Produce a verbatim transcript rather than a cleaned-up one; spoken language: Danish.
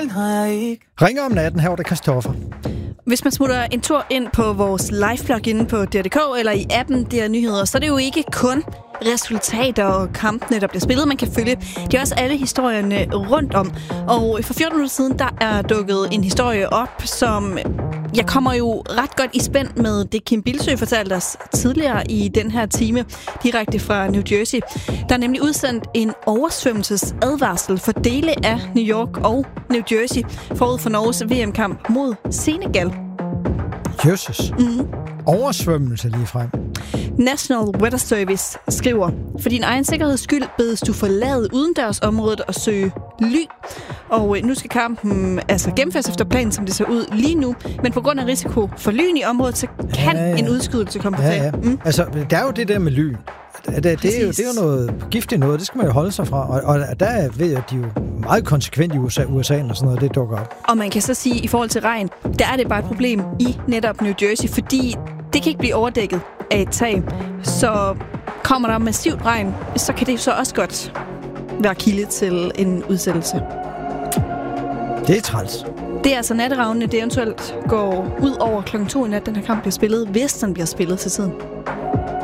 Ringer om natten, her var det Christoffer. Hvis man smutter en tur ind på vores live-blog inde på D R punktum D K eller i appen D R Nyheder, så er det jo ikke kun resultater og kampene, der bliver spillet, man kan følge. Det er også alle historierne rundt om. Og for fjorten minutter siden, der er dukket en historie op, som jeg kommer jo ret godt i spænd med det, Kim Bildsøe fortalte os tidligere i den her time, direkte fra New Jersey. Der er nemlig udsendt en oversvømmelsesadvarsel for dele af New York og New Jersey forud for Norges V M-kamp mod Senegal. Jesus. Mm. Oversvømmelse lige frem. National Weather Service skriver, for din egen sikkerheds skyld bedes du forlade udendørsområdet og søge ly. Og nu skal kampen altså gennemføres efter planen, som det ser ud lige nu. Men på grund af risiko for lyn i området, så kan ja, ja. en udskydelse komme på tale. Ja, ja. Mm. Altså, der er jo det der med lyn. Det, det, er jo, det er jo noget giftigt noget, det skal man jo holde sig fra. Og, og der ved jeg, at de er jo meget konsekvent i U S A, U S A'en og sådan noget, det dukker op. Og man kan så sige, at i forhold til regn, der er det bare et problem i netop New Jersey, fordi det kan ikke blive overdækket af et tag. Så kommer der massivt regn, så kan det så også godt være kilde til en udsættelse. Det er træls. Det er altså natteravnene, det eventuelt går ud over klokken to i nat, den her kamp bliver spillet, hvis den bliver spillet til tiden.